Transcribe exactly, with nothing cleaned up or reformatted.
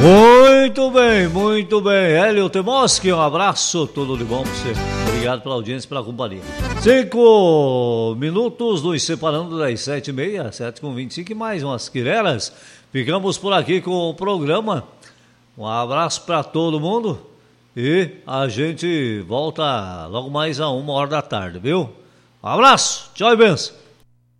Muito bem, muito bem. Hélio Temoski, um abraço, tudo de bom pra você. Obrigado pela audiência, pela companhia. Cinco minutos nos separando das sete e meia, sete com vinte e cinco e mais umas quireras. Ficamos por aqui com o programa. Um abraço para todo mundo e a gente volta logo mais a uma hora da tarde, viu? Um abraço, tchau e benção.